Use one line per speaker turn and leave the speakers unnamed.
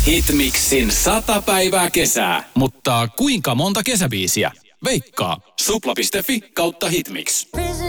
Hitmixin 100 päivää kesää. Mutta kuinka monta kesäbiisiä? Veikkaa. Supla.fi/Hitmix.